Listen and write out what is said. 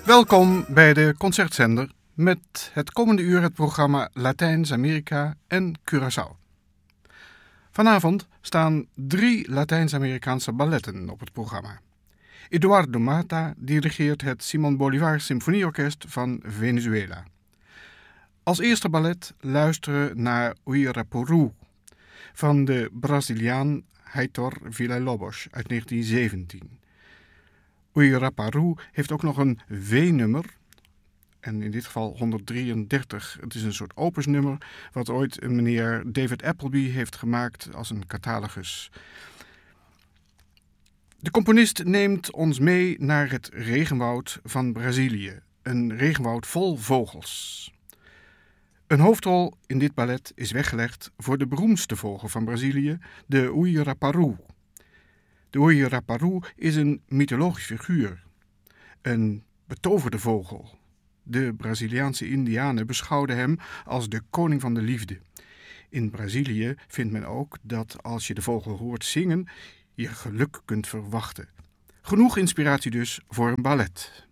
Welkom bij de Concertzender met het komende uur het programma Latijns-Amerika en Curaçao. Vanavond staan 3 Latijns-Amerikaanse balletten op het programma. Eduardo Mata dirigeert het Simón Bolívar Symfonieorkest van Venezuela. Als eerste ballet luisteren naar Uirapuru van de Braziliaan Heitor Villa-Lobos uit 1917. Uirapuru heeft ook nog een W-nummer, en in dit geval 133. Het is een soort opusnummer wat ooit een meneer David Appleby heeft gemaakt als een catalogus. De componist neemt ons mee naar het regenwoud van Brazilië, een regenwoud vol vogels. Een hoofdrol in dit ballet is weggelegd voor de beroemdste vogel van Brazilië, de Uirapuru. De Uirapuru is een mythologisch figuur, een betoverde vogel. De Braziliaanse Indianen beschouwden hem als de koning van de liefde. In Brazilië vindt men ook dat als je de vogel hoort zingen, je geluk kunt verwachten. Genoeg inspiratie dus voor een ballet.